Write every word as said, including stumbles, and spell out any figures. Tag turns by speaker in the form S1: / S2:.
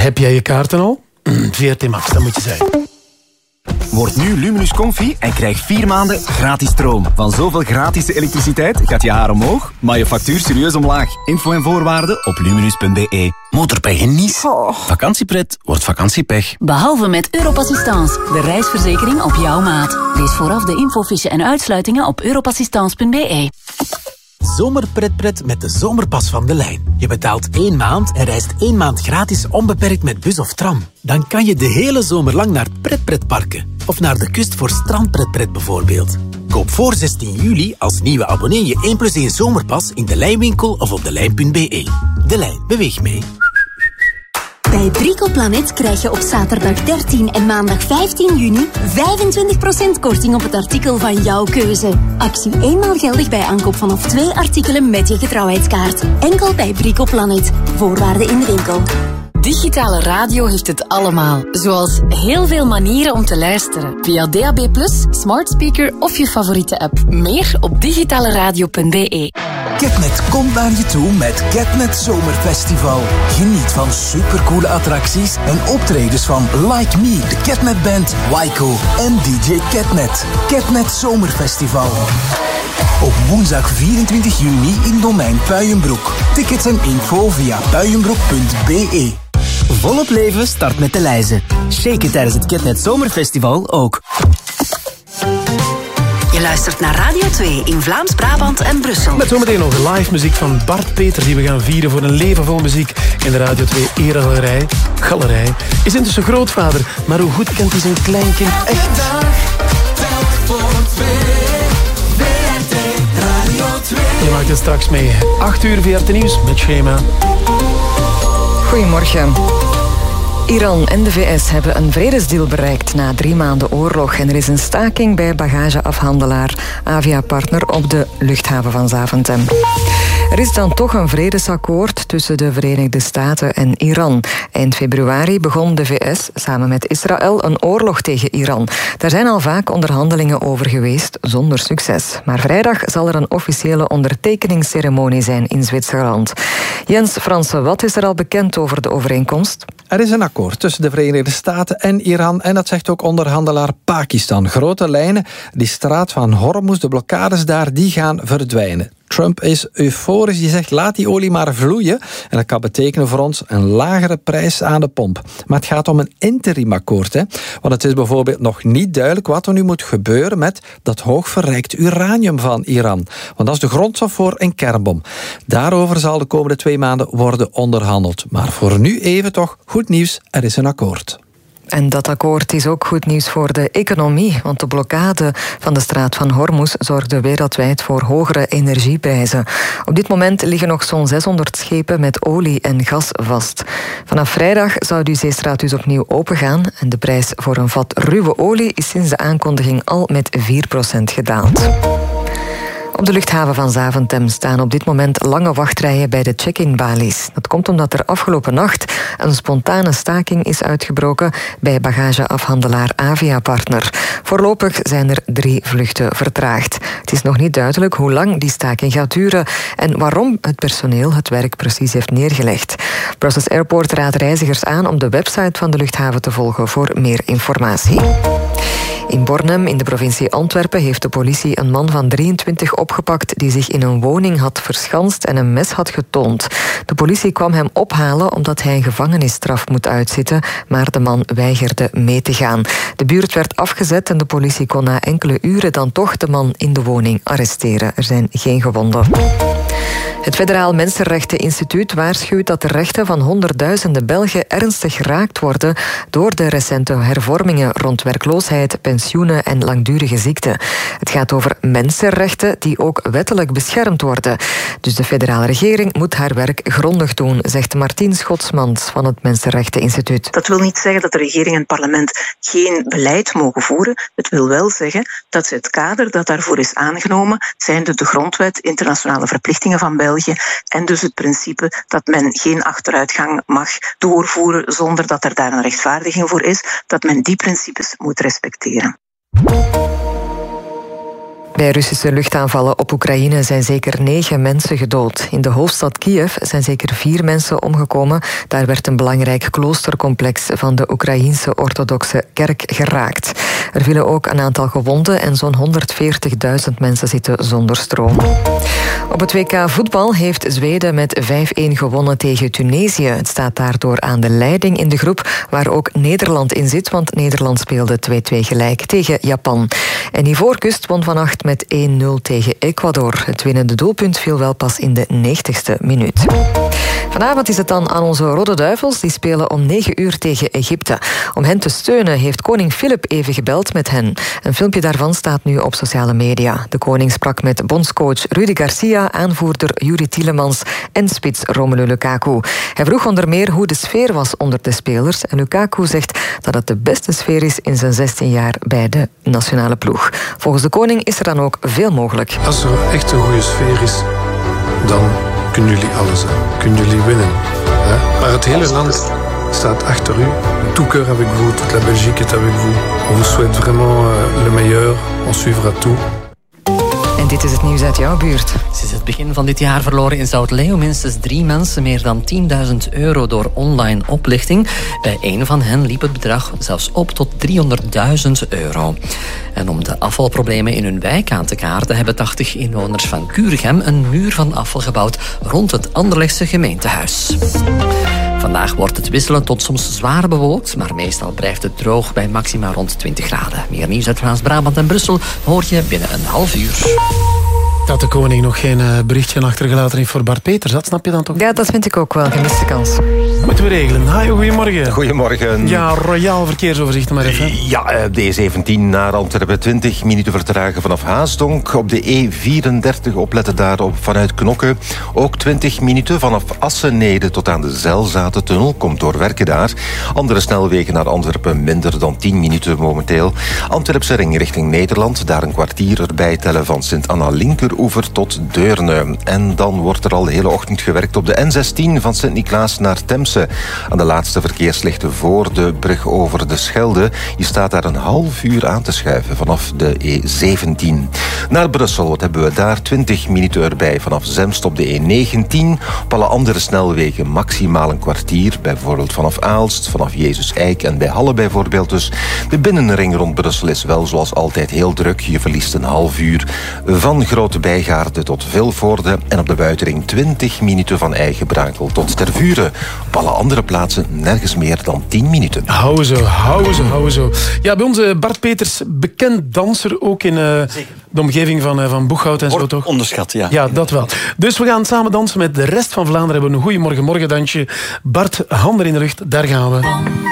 S1: heb jij je kaarten al? V R T Max, dat moet je zijn.
S2: Word nu Luminus Comfy en krijg vier maanden gratis stroom. Van zoveel gratis elektriciteit gaat je haar omhoog, maar je factuur serieus omlaag. Info en voorwaarden op luminus punt b e.
S3: Motorpech en Nice.
S4: Oh.
S3: Vakantiepret wordt vakantiepech.
S5: Behalve met Europassistance, de reisverzekering op jouw maat. Lees vooraf de infofiche en uitsluitingen op europassistance punt b e.
S6: Zomerpretpret met de zomerpas van De Lijn. Je betaalt één maand en reist één maand gratis onbeperkt met bus of tram. Dan kan je de hele zomer lang naar pretpretparken. Of naar de kust voor strandpretpret bijvoorbeeld. Koop voor zestien juli als nieuwe abonnee je één plus één zomerpas in De Lijnwinkel of op delijn punt b e. De Lijn, beweeg mee.
S7: Bij Brico Planet krijg je op zaterdag dertien en maandag vijftien juni vijfentwintig procent korting op het artikel van jouw keuze. Actie eenmaal geldig bij aankoop vanaf twee artikelen met je getrouwheidskaart. Enkel bij Brico Planet. Voorwaarden in de winkel.
S8: Digitale radio heeft het allemaal. Zoals heel veel manieren om te luisteren. Via D A B plus, smart speaker of je favoriete app. Meer op digitaleradio punt b e.
S9: Ketnet komt naar je toe met Ketnet Zomerfestival. Geniet van supercoole attracties en optredens van Like Me, de Ketnet Band, Waiko en D J Ketnet. Ketnet Zomerfestival. Op woensdag vierentwintig juni in Domein Puijenbroek. Tickets en info via puijenbroek punt b e.
S10: Volop leven start met de lijzen. Shaken tijdens het Ketnet Zomerfestival ook.
S5: Je luistert naar Radio twee in Vlaams-Brabant en Brussel.
S1: Met zometeen nog live muziek van Bart Peter, die we gaan vieren voor een leven vol muziek in de Radio twee Eregalerij. Galerij. Is intussen grootvader, maar hoe goed kent hij zijn kleinkind echt? Je maakt het straks mee. acht uur V R T Nieuws met Schema.
S4: Goedemorgen. Iran en de V S hebben een vredesdeal bereikt na drie maanden oorlog. En er is een staking bij bagageafhandelaar Avia-partner op de luchthaven van Zaventem. Er is dan toch een vredesakkoord tussen de Verenigde Staten en Iran. Eind februari begon de V S samen met Israël een oorlog tegen Iran. Daar zijn al vaak onderhandelingen over geweest, zonder succes. Maar vrijdag zal er een officiële ondertekeningsceremonie zijn in Zwitserland. Jens Fransen, wat is er al bekend over de overeenkomst?
S11: Er is een akkoord tussen de Verenigde Staten en Iran en dat zegt ook onderhandelaar Pakistan. Grote lijnen, die straat van Hormuz, de blokkades daar, die gaan verdwijnen. Trump is euforisch, die zegt laat die olie maar vloeien. En dat kan betekenen voor ons een lagere prijs aan de pomp. Maar het gaat om een interimakkoord. Hè? Want het is bijvoorbeeld nog niet duidelijk wat er nu moet gebeuren met dat hoogverrijkt uranium van Iran. Want dat is de grondstof voor een kernbom. Daarover zal de komende twee maanden worden onderhandeld. Maar voor nu even toch goed nieuws, er is een akkoord.
S4: En dat akkoord is ook goed nieuws voor de economie, want de blokkade van de straat van Hormuz zorgde wereldwijd voor hogere energieprijzen. Op dit moment liggen nog zo'n zeshonderd schepen met olie en gas vast. Vanaf vrijdag zou die zeestraat dus opnieuw opengaan en de prijs voor een vat ruwe olie is sinds de aankondiging al met vier procent gedaald. Op de luchthaven van Zaventem staan op dit moment lange wachtrijen bij de check-in balies. Dat komt omdat er afgelopen nacht een spontane staking is uitgebroken bij bagageafhandelaar Avia-partner. Voorlopig zijn er drie vluchten vertraagd. Het is nog niet duidelijk hoe lang die staking gaat duren en waarom het personeel het werk precies heeft neergelegd. Brussels Airport raadt reizigers aan om de website van de luchthaven te volgen voor meer informatie. In Bornem, in de provincie Antwerpen, heeft de politie een man van drieëntwintig opgepakt die zich in een woning had verschanst en een mes had getoond. De politie kwam hem ophalen omdat hij een gevangenisstraf moet uitzitten, maar de man weigerde mee te gaan. De buurt werd afgezet en de politie kon na enkele uren dan toch de man in de woning arresteren. Er zijn geen gewonden. Het Federaal Mensenrechteninstituut waarschuwt dat de rechten van honderdduizenden Belgen ernstig geraakt worden door de recente hervormingen rond werkloosheid, pensioenen en langdurige ziekte. Het gaat over mensenrechten die ook wettelijk beschermd worden. Dus de federale regering moet haar werk grondig doen, zegt Martien Schotsmans van het Mensenrechteninstituut.
S12: Dat wil niet zeggen dat de regering en het parlement geen beleid mogen voeren. Het wil wel zeggen dat ze het kader dat daarvoor is aangenomen, zijnde de grondwet, internationale verplichtingen van België, en dus het principe dat men geen achteruitgang mag doorvoeren zonder dat er daar een rechtvaardiging voor is, dat men die principes moet respecteren.
S4: Bij Russische luchtaanvallen op Oekraïne zijn zeker negen mensen gedood. In de hoofdstad Kiev zijn zeker vier mensen omgekomen. Daar werd een belangrijk kloostercomplex van de Oekraïense orthodoxe kerk geraakt. Er vielen ook een aantal gewonden en zo'n honderdveertigduizend mensen zitten zonder stroom. Op het W K voetbal heeft Zweden met vijf-een gewonnen tegen Tunesië. Het staat daardoor aan de leiding in de groep waar ook Nederland in zit, want Nederland speelde twee-twee gelijk tegen Japan. En Ivoorkust won vannacht met één-nul tegen Ecuador. Het winnende doelpunt viel wel pas in de negentigste minuut. Vanavond is het dan aan onze Rode Duivels. Die spelen om negen uur tegen Egypte. Om hen te steunen heeft koning Filip even gebeld met hen. Een filmpje daarvan staat nu op sociale media. De koning sprak met bondscoach Rudi Garcia, aanvoerder Yuri Tielemans en spits Romelu Lukaku. Hij vroeg onder meer hoe de sfeer was onder de spelers. En Lukaku zegt dat het de beste sfeer is in zijn zestien jaar bij de nationale ploeg. Volgens de koning is er dan ook veel mogelijk.
S13: Als er echt een goede sfeer is, dan kunnen jullie alles aan. Kunnen jullie winnen. Hè? Maar het hele land staat achter u. Tout cœur avec vous, toute la Belgique est avec vous. On vous souhaite vraiment le meilleur. On suivra tout.
S4: En dit is het nieuws uit jouw buurt.
S14: Sinds het begin van dit jaar verloren in Zout-Leeuw minstens drie mensen meer dan tienduizend euro door online oplichting. Bij een van hen liep het bedrag zelfs op tot driehonderdduizend euro. En om de afvalproblemen in hun wijk aan te kaarten hebben tachtig inwoners van Kuregem een muur van afval gebouwd rond het Anderlechtse gemeentehuis. Vandaag wordt het wisselen tot soms zwaar bewolkt, maar meestal blijft het droog bij maxima rond twintig graden. Meer nieuws uit Vlaams-Brabant en Brussel hoor je binnen een half uur.
S1: Dat de koning nog geen uh, berichtje achtergelaten heeft voor Bart Peters, dat snap je dan toch?
S4: Ja, dat vind ik ook wel. Gemiste kans.
S1: Moeten we regelen. Hi, goedemorgen.
S15: Goedemorgen.
S1: Ja, royaal verkeersoverzicht maar even.
S15: Ja, de E zeventien naar Antwerpen, twintig minuten vertragen vanaf Haasdonk. Op de E vierendertig opletten daarop vanuit Knokke. Ook twintig minuten vanaf Assenede tot aan de Zelzatentunnel. Komt door werken daar. Andere snelwegen naar Antwerpen minder dan tien minuten momenteel. Antwerpse ring richting Nederland. Daar een kwartier erbij tellen van Sint-Anna-Linkeroever tot Deurne. En dan wordt er al de hele ochtend gewerkt op de N zestien van Sint-Niklaas naar Temse. Aan de laatste verkeerslichten voor de brug over de Schelde. Je staat daar een half uur aan te schuiven vanaf de E zeventien. Naar Brussel, wat hebben we daar? twintig minuten erbij vanaf Zemst op de E negentien. Op alle andere snelwegen maximaal een kwartier. Bijvoorbeeld vanaf Aalst, vanaf Jezus Eik en bij Halle bijvoorbeeld. Dus de binnenring rond Brussel is wel zoals altijd heel druk. Je verliest een half uur van Grote Bijgaarde tot Vilvoorde. En op de buitenring twintig minuten van Eigenbrakel tot Tervuren. Op alle andere plaatsen nergens meer dan tien minuten.
S1: Hou zo, hou zo, hou zo. Ja, bij ons uh, Bart Peters, bekend danser, ook in uh, de omgeving van, uh, van Boeghout en zo, toch?
S3: Onderschat, ja.
S1: Ja, dat wel. Dus we gaan samen dansen met de rest van Vlaanderen. We hebben een goeiemorgen morgen dansje. Bart, handen in de lucht, daar gaan we.